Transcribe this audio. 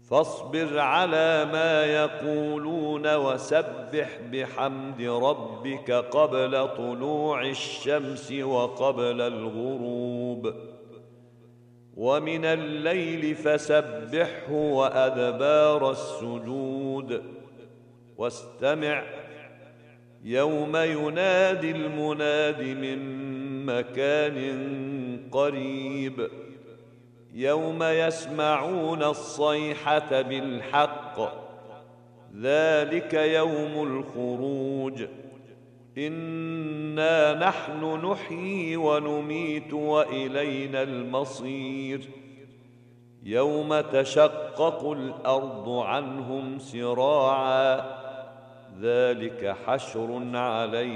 فاصبر على ما يقولون وسبح بحمد ربك قبل طلوع الشمس وقبل الغروب، ومن الليل فسبحه وأدبار السجود، واستمع يوم ينادي المناد من مكان قريب، يوم يسمعون الصيحة بالحق، ذلك يوم الخروج. إنا نحن نحيي ونميت وإلينا المصير. يوم تشقق الأرض عنهم سراعا، ذلك حشر عليهم